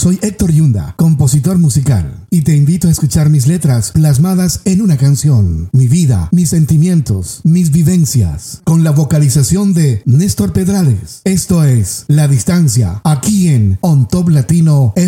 Soy Héctor Yunda, compositor musical, y te invito a escuchar mis letras plasmadas en una canción, mi vida, mis sentimientos, mis vivencias, con la vocalización de Néstor Pedrales. Esto es La Distancia, aquí en On Top Latino